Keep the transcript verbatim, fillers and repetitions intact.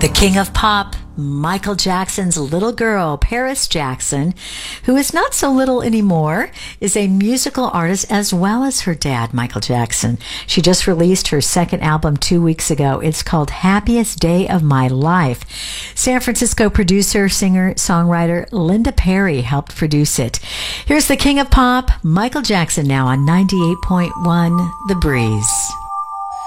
The king of pop, Michael Jackson's little girl, Paris Jackson, who is not so little anymore, is a musical artist as well as her dad, Michael Jackson. She just released her second album two weeks ago. It's called Happiest Day of My Life. San Francisco producer, singer, songwriter Linda Perry helped produce it. Here's the king of pop, Michael Jackson, now on ninety-eight point one The Breeze.